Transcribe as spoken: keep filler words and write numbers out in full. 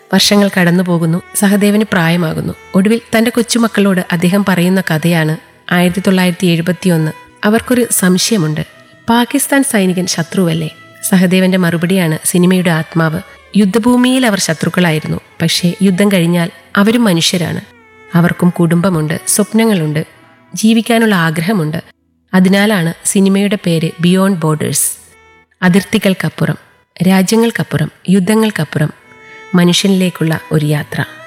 വർഷങ്ങൾ കടന്നു പോകുന്നു. സഹദേവന് പ്രായമാകുന്നു. ഒടുവിൽ തന്റെ കൊച്ചുമക്കളോട് അദ്ദേഹം പറയുന്ന കഥയാണ് ആയിരത്തി തൊള്ളായിരത്തി എഴുപത്തി ഒന്ന്. അവർക്കൊരു സംശയമുണ്ട്. പാകിസ്ഥാൻ സൈനികൻ ശത്രുവല്ലേ? സഹദേവന്റെ മറുപടിയാണ് സിനിമയുടെ ആത്മാവ്. യുദ്ധഭൂമിയിൽ അവർ ശത്രുക്കളായിരുന്നു. പക്ഷേ യുദ്ധം കഴിഞ്ഞാൽ അവരും മനുഷ്യരാണ്. അവർക്കും കുടുംബമുണ്ട്, സ്വപ്നങ്ങളുണ്ട്, ജീവിക്കാനുള്ള ആഗ്രഹമുണ്ട്. അതിനാലാണ് സിനിമയുടെ പേര് ബിയോണ്ട് ബോർഡേഴ്സ്. അതിർത്തികൾക്കപ്പുറം, രാജ്യങ്ങൾക്കപ്പുറം, യുദ്ധങ്ങൾക്കപ്പുറം മനുഷ്യനിലേക്കുള്ള ഒരു യാത്ര.